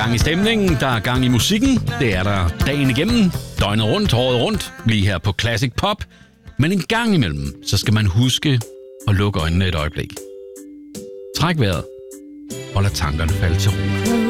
gang i stemningen, der er gang i musikken. Det er der dagen igennem, døgnet rundt, året rundt, lige her på Classic Pop. Men en gang imellem, så skal man huske at lukke øjnene et øjeblik. Træk vejret og lad tankerne falde til ro.